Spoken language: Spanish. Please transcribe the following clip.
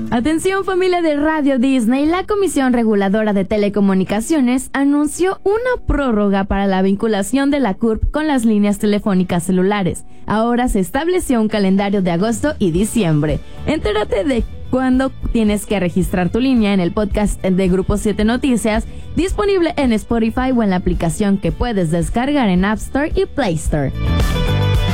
Atención familia de Radio Disney, la Comisión Reguladora de Telecomunicaciones anunció una prórroga para la vinculación de la CURP con las líneas telefónicas celulares. Ahora se estableció un calendario de agosto y diciembre. Entérate de cuándo tienes que registrar tu línea en el podcast de Grupo 7 Noticias, disponible en Spotify o en la aplicación que puedes descargar en App Store y Play Store.